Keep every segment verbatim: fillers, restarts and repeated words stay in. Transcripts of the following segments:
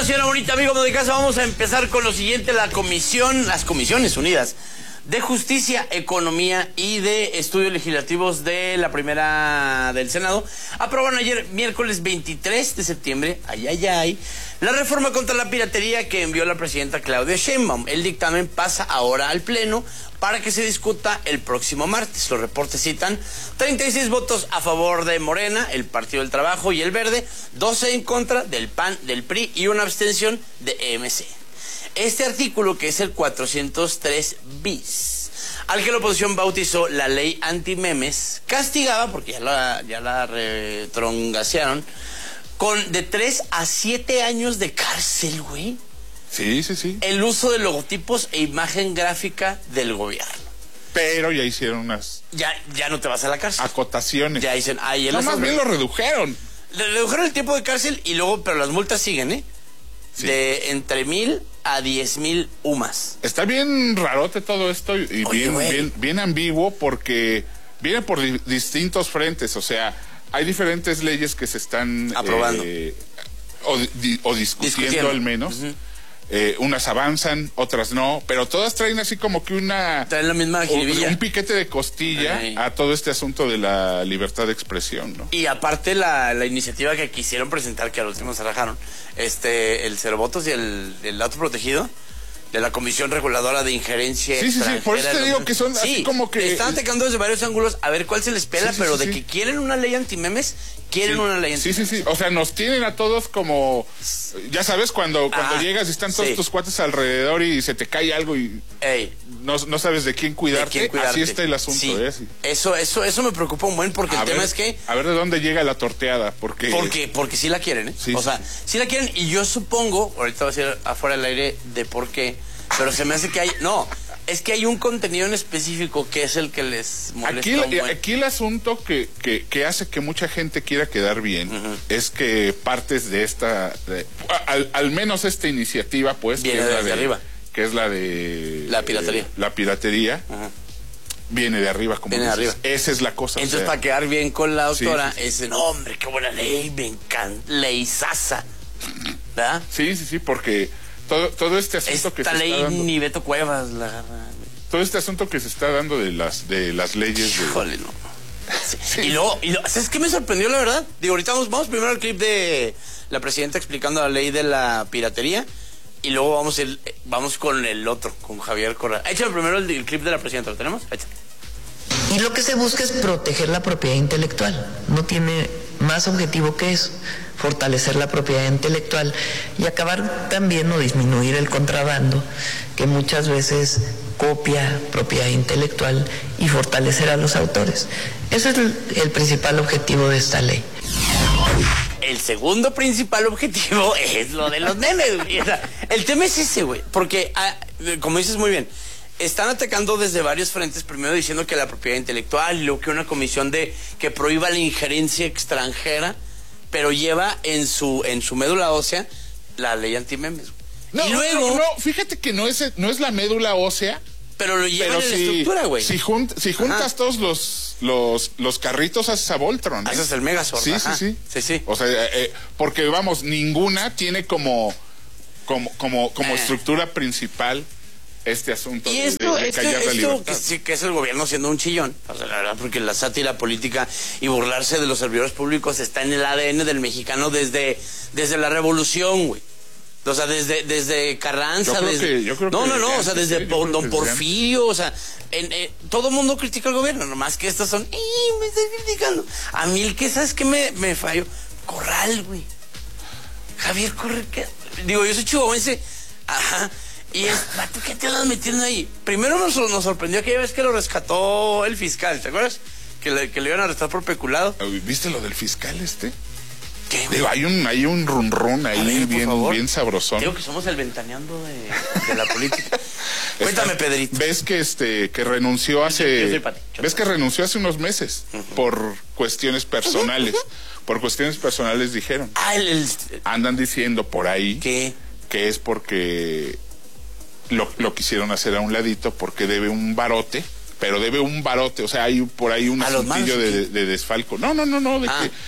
Bueno, señora bonita, amigo de casa, vamos a empezar con lo siguiente. La comisión, las Comisiones Unidas de Justicia, Economía y de Estudios Legislativos de la Primera del Senado aprobaron ayer, miércoles veintitrés de septiembre, ay, ay, ay, la reforma contra la piratería que envió la presidenta Claudia Sheinbaum. El dictamen pasa ahora al Pleno para que se discuta el próximo martes. Los reportes citan treinta y seis votos a favor de Morena, el Partido del Trabajo y el Verde, doce en contra del P A N, del P R I y una abstención de E M C. Este artículo, que es el cuatrocientos tres bis, al que la oposición bautizó la ley antimemes, castigaba, porque ya la, ya la retrongasearon, con de tres a siete años de cárcel, güey. Sí, sí, sí. El uso de logotipos e imagen gráfica del gobierno. Pero ya hicieron unas... Ya, ya no te vas a la cárcel. Acotaciones. Ya dicen, ay, él no, más bien lo redujeron. Le redujeron el tiempo de cárcel y luego, pero las multas siguen, ¿eh? Sí. De entre mil a diez mil U M A S. Está bien rarote todo esto y Oye, bien, bien, bien ambiguo, porque viene por di distintos frentes. O sea, hay diferentes leyes que se están aprobando eh, o, di o discutiendo, discutiendo al menos. Uh-huh. Eh, unas avanzan, otras no, pero todas traen así como que una... Traen la misma jiribilla. Un piquete de costilla Ay. a todo este asunto de la libertad de expresión, ¿no? Y aparte la, la iniciativa que quisieron presentar, que al último se rajaron, este, el cero votos y el, el dato protegido, de la Comisión Reguladora de Injerencia Sí, sí, sí, por eso te digo que son sí, así como que... están atacando desde varios ángulos a ver cuál se les pela, sí, sí, pero sí, de sí. que quieren una ley antimemes, quieren sí. una ley antimemes. Sí, sí, sí, o sea, nos tienen a todos como... Ya sabes, cuando, cuando ah, llegas y están todos sí. tus cuates alrededor y se te cae algo y Ey. No, no sabes de quién cuidarte, de quién cuidarte. Así está el asunto. Sí. ¿eh? Sí. Eso, eso, eso me preocupa un buen, porque a el ver, tema es que... A ver de dónde llega la torteada, porque... Porque, porque sí la quieren, ¿eh? Sí, o sea, sí. sí la quieren, y yo supongo, ahorita voy a decir afuera del aire de por qué, pero se me hace que hay... No, es que hay un contenido en específico que es el que les molesta. Aquí, aquí el asunto que, que, que hace que mucha gente quiera quedar bien uh-huh. es que partes de esta... De, al, al menos esta iniciativa, pues... Viene que es desde la de, arriba. Que es la de... La piratería. Eh, la piratería. Uh-huh. Viene de arriba, como Viene dices. de arriba. Esa es la cosa. Entonces, o sea, para quedar bien con la doctora, sí, sí, sí. es, no, hombre, qué buena ley, me encanta, ley sasa. ¿Verdad? Sí, sí, sí, porque... Todo, todo este asunto Esta que se ley está dando, ni Beto Cuevas la agarra. Todo este asunto que se está dando de las de las leyes de... Híjole, no. Sí. Sí. Y luego, y luego, ¿sabes qué me sorprendió, la verdad? Digo, ahorita vamos, vamos primero al clip de la presidenta explicando la ley de la piratería y luego vamos el, vamos con el otro, con Javier Corral. Échame primero el, el clip de la presidenta, ¿lo tenemos? Échame. Y lo que se busca es proteger la propiedad intelectual. No tiene más objetivo que eso, fortalecer la propiedad intelectual y acabar también o disminuir el contrabando, que muchas veces copia propiedad intelectual, y fortalecer a los autores. Ese es el, el principal objetivo de esta ley. El segundo principal objetivo es lo de los memes, güey. O sea, el tema es ese, güey, porque, ah, como dices muy bien, están atacando desde varios frentes, primero diciendo que la propiedad intelectual y luego que una comisión de que prohíba la injerencia extranjera, pero lleva en su en su médula ósea la ley antimemes. No, y luego, no, no, fíjate que no es no es la médula ósea, pero lo lleva pero en si, la estructura, güey. Si, junt, si juntas Ajá. todos los los los carritos haces a Voltron, ¿eh? Haces el Megazord. Sí, Ajá. sí, sí, sí, sí. O sea, eh, porque vamos, ninguna tiene como como como como eh. estructura principal este asunto y esto, de, de, de esto, callar la esto que, sí, que es el gobierno siendo un chillón, o sea, la verdad, porque la sátira política y burlarse de los servidores públicos está en el A D N del mexicano desde, desde la revolución, güey. O sea, desde, desde Carranza, yo creo desde... que, yo creo no, que no, no, o sea, desde sí, por, Don desde Porfirio, o sea, en, en, todo el mundo critica al gobierno, nomás que estos son, ¡ih, me estoy criticando! A mí el que, ¿sabes qué me, me falló? Corral, güey. Javier Corral, ¿qué? Digo, yo soy chihuahuense, ajá. Y es, ¿tú qué te andas metiendo ahí? Primero nos, nos sorprendió aquella vez que lo rescató el fiscal, ¿te acuerdas? Que le, que le iban a arrestar por peculado. ¿Viste lo del fiscal este? ¿Qué? Digo, hay un, hay un run run ahí ver, bien, bien sabrosón. Digo que somos el ventaneando de, de la política. Cuéntame, Pedrito. ¿Ves que este que renunció hace yo soy Pati, yo ves que renunció hace unos meses uh-huh. por cuestiones personales? Uh-huh. Por cuestiones personales dijeron. Ah, el, el... Andan diciendo por ahí ¿Qué? que es porque Lo, lo quisieron hacer a un ladito porque debe un barote, pero debe un barote, o sea, hay por ahí un asuntillo de, de desfalco. No, no, no, no, de, ah.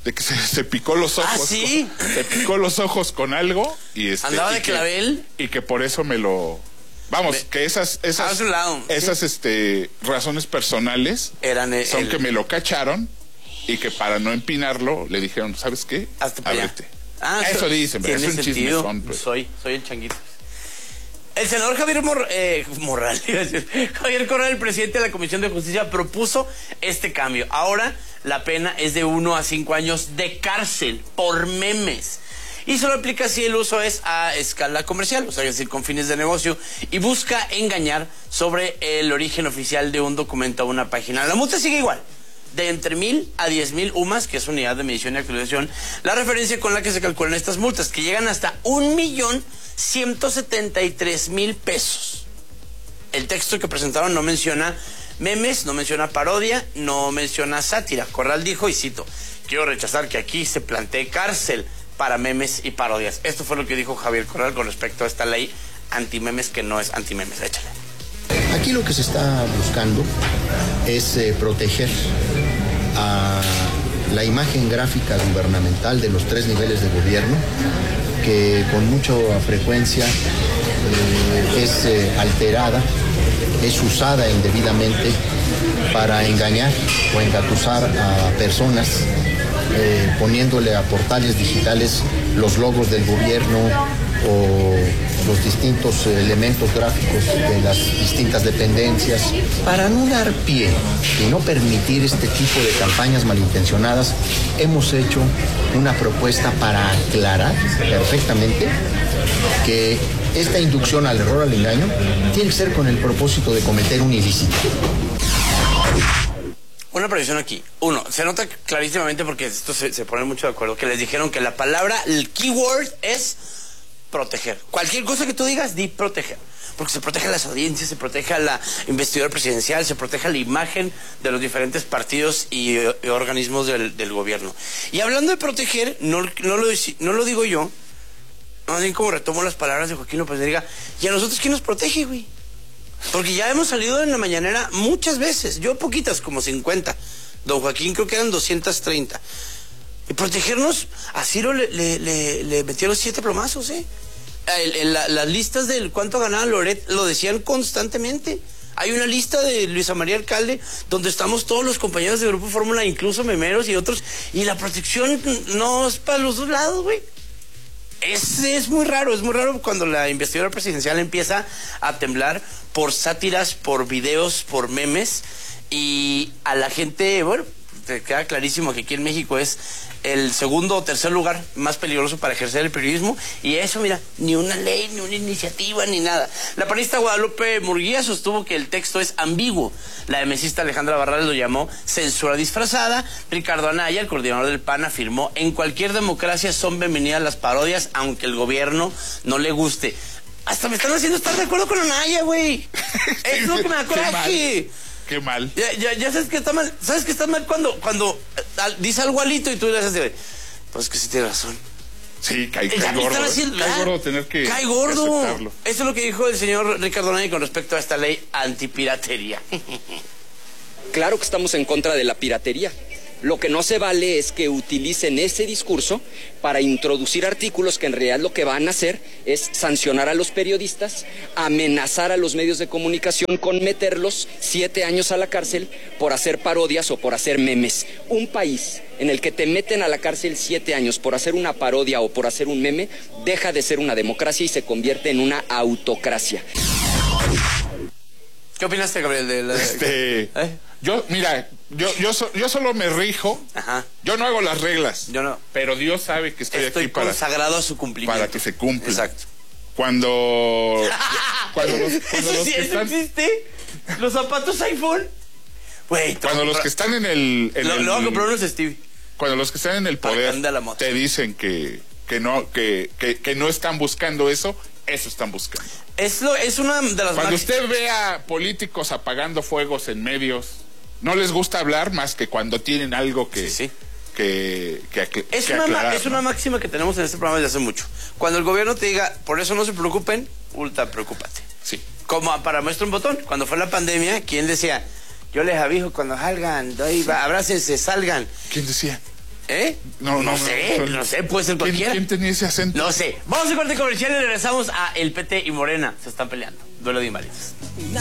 de que se, se picó los ojos. ¿Ah, sí? Con, se picó los ojos con algo y este, andaba y de que, clavel y que por eso me lo vamos, me, que esas esas lado, esas ¿sí? este razones personales eran el, son el... que me lo cacharon y que para no empinarlo le dijeron, ¿sabes qué? Hasta para allá. Ah, eso dicen, pero es un chismezón, pues. Soy soy el changuito. El senador Javier Mor eh, Morral, Javier Corral, el presidente de la Comisión de Justicia, propuso este cambio. Ahora la pena es de uno a cinco años de cárcel por memes. Y solo aplica si el uso es a escala comercial, o sea, es decir, con fines de negocio, y busca engañar sobre el origen oficial de un documento o una página. La multa sigue igual, de entre mil a diez mil U M A S, que es unidad de medición y actualización, la referencia con la que se calculan estas multas, que llegan hasta un millón ciento setenta y tres mil pesos. El texto que presentaron no menciona memes, no menciona parodia, no menciona sátira. Corral dijo, y cito, quiero rechazar que aquí se plantee cárcel para memes y parodias. Esto fue lo que dijo Javier Corral con respecto a esta ley antimemes, que no es antimemes. Échale. Aquí lo que se está buscando es eh, proteger a la imagen gráfica gubernamental de los tres niveles de gobierno, que con mucha frecuencia eh, es eh, alterada, es usada indebidamente para engañar o engatusar a personas, eh, poniéndole a portales digitales los logos del gobierno o los distintos elementos gráficos de las distintas dependencias. Para no dar pie y no permitir este tipo de campañas malintencionadas, hemos hecho una propuesta para aclarar perfectamente que esta inducción al error, al engaño, tiene que ser con el propósito de cometer un ilícito. Una previsión aquí. Uno, se nota clarísimamente, porque esto se, se pone mucho de acuerdo, que les dijeron que la palabra, el keyword es proteger. Cualquier cosa que tú digas, di proteger. Porque se protege a las audiencias, se protege a la investidura presidencial, se protege a la imagen de los diferentes partidos y, y organismos del, del gobierno. Y hablando de proteger, no, no, lo, no lo digo yo, más bien como retomo las palabras de Joaquín López Dóriga, ¿y a nosotros quién nos protege, güey? Porque ya hemos salido en la mañanera muchas veces, yo poquitas, como cincuenta. Don Joaquín creo que eran doscientos treinta. Y protegernos, a Ciro le, le, le, le metieron siete plomazos, ¿eh? El, el, la, las listas de cuánto ganaba Loret lo decían constantemente. Hay una lista de Luisa María Alcalde donde estamos todos los compañeros del Grupo Fórmula, incluso memeros y otros, y la protección no es para los dos lados, güey. Es, es muy raro, es muy raro cuando la investidura presidencial empieza a temblar por sátiras, por videos, por memes, y a la gente, bueno, te queda clarísimo que aquí en México es el segundo o tercer lugar más peligroso para ejercer el periodismo, y eso, mira, ni una ley, ni una iniciativa, ni nada. La panista Guadalupe Murguía sostuvo que el texto es ambiguo. La emesista Alejandra Barrales lo llamó censura disfrazada. Ricardo Anaya, el coordinador del P A N, afirmó, en cualquier democracia son bienvenidas las parodias, aunque el gobierno no le guste. Hasta me están haciendo estar de acuerdo con Anaya, güey. Es lo que me da coraje. Qué mal. Ya, ya, ya sabes que está mal. ¿Sabes que está mal cuando, cuando al, dice algo alito y tú le haces, pues que sí tiene razón? Sí, cae, cae gordo. Haciendo, cae gordo tener que Cae gordo. aceptarlo. Eso es lo que dijo el señor Ricardo Anaya con respecto a esta ley antipiratería. Claro que estamos en contra de la piratería. Lo que no se vale es que utilicen ese discurso para introducir artículos que en realidad lo que van a hacer es sancionar a los periodistas, amenazar a los medios de comunicación con meterlos siete años a la cárcel por hacer parodias o por hacer memes. Un país en el que te meten a la cárcel siete años por hacer una parodia o por hacer un meme, deja de ser una democracia y se convierte en una autocracia. ¿Qué opinaste, Gabriel? De la... Este... ¿Eh? Yo, mira, yo, yo, so, yo solo me rijo. Ajá. Yo no hago las reglas. Yo no. Pero Dios sabe que estoy, estoy aquí para... consagrado a su cumplimiento. Para que se cumpla. Exacto. Cuando... cuando los, cuando ¿Eso los sí, que eso están... existe? ¿Los zapatos iPhone? Güey, cuando los que están en el... En lo, el lo voy a comprar unos Stevie. Cuando los que están en el poder te dicen que, que, no, que, que, que no están buscando eso, eso están buscando. Es, lo, es una de las... Cuando usted ve a políticos apagando fuegos en medios... No les gusta hablar más que cuando tienen algo que, sí, sí. que, que, que, es que una, aclarar, es ¿no? una máxima que tenemos en este programa desde hace mucho. Cuando el gobierno te diga, por eso no se preocupen, ultra preocúpate. Sí. Como para muestra un botón, cuando fue la pandemia, ¿quién decía? Yo les aviso cuando salgan, doy, abrácense, salgan. ¿Quién decía? ¿Eh? No, no, no sé, no, no sé, puede ser cualquiera. ¿Quién, ¿Quién tenía ese acento? No sé. Vamos a corte comercial y regresamos a El P T y Morena. Se están peleando. Duelo de inválidos.